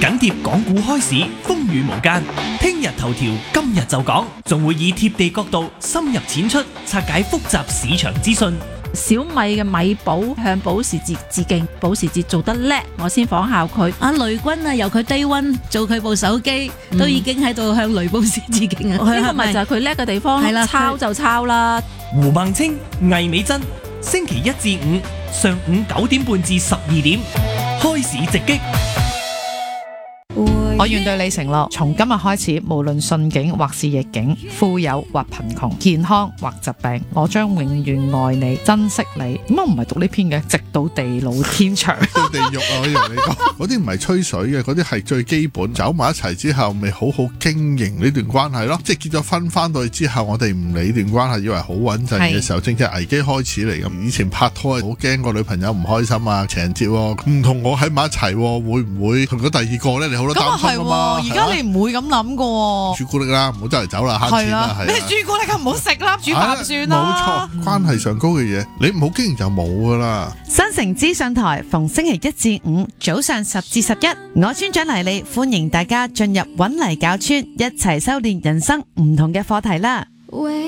緊貼港股開市，風雨無間。聽日頭條，今日就講，仲會以貼地角度深入淺出，拆解複雜市場資訊。 小米嘅米寶向保時捷致敬，保時捷做得叻，我先仿效佢。 阿雷軍啊，由佢 Day One 做佢部手機，都已經喺度向雷布斯致敬啊！ 呢個咪就係佢叻嘅地方， 係啦， 抄就抄啦。 胡孟青、魏美珍，星期一至五上午9點半至12點，開市直擊。 我願對你承諾，從今日開始，無論順境或是逆境，富有或貧窮，健康或疾病，我將永遠愛你、珍惜你。點解唔係讀呢篇嘅？直到地老天長， 到地獄啊！我以為你講嗰啲唔係吹水嘅，嗰啲係最基本。走埋一齊之後，咪好好經營呢段關係咯。即係結咗婚翻到去之後，我哋唔理段關係，以為好穩陣嘅時候，正正危機開始嚟咁。以前拍拖係好驚個女朋友唔開心啊，情人節唔同我喺埋一齊，會唔會同咗第二個咧？你好多擔心。 係而家你唔會咁諗噶， 朱古力啦，唔好周圍走啦，慳錢啦，係咩朱古力唔好食啦，煮飯算啦。 冇錯，關係上高嘅嘢，你唔好經營就冇噶啦。 新城資訊台逢星期一至五早上10至11，我村長黎利歡迎大家進入搵泥搞村，一齊修煉人生唔同嘅課題啦。